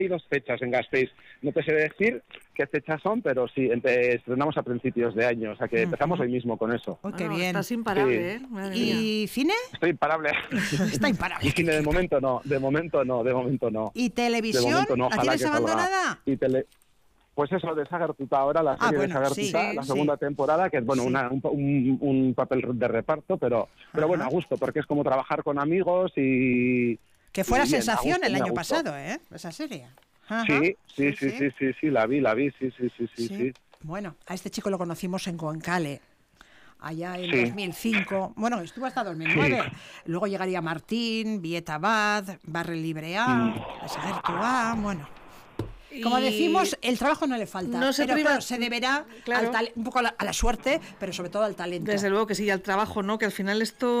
hay 2 fechas en Gasteiz. No te sé decir qué fechas son, pero sí, estrenamos a principios de año, o sea que empezamos hoy mismo con eso. Oh, qué bien. Estás imparable, Sí. ¿eh? Madre ¿Y cine? Estoy imparable. Está imparable. Y cine de momento no. ¿Y De televisión? momento no, ¿La ojalá tienes que salga. abandonada? Pues eso, de Sagartuta ahora, la serie bueno, de Sagartuta, sí, la sí. segunda temporada, que es bueno un papel de reparto, pero bueno, a gusto, porque es como trabajar con amigos y... Que fue la y bien, a sensación gusto, el muy a año gusto. pasado, esa serie. Ajá. Sí, la vi, sí. Bueno, a este chico lo conocimos en Goenkale, allá en Sí. 2005. Bueno, estuvo hasta 2009. Luego llegaría Martín, Vieta Bad, Barre Libre A, Sagartuá, bueno. Como Y decimos, el trabajo no le falta, no se pero priva- claro, se deberá Claro. un poco a la suerte, pero sobre todo al talento. Desde luego que sí, al trabajo, ¿no? Que al final esto